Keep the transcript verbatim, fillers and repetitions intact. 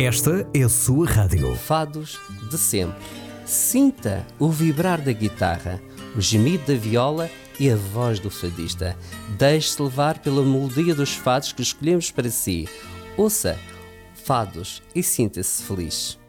Esta é a sua rádio. Fados de sempre. Sinta o vibrar da guitarra, o gemido da viola e a voz do fadista. Deixe-se levar pela melodia dos fados que escolhemos para si. Ouça fados e sinta-se feliz.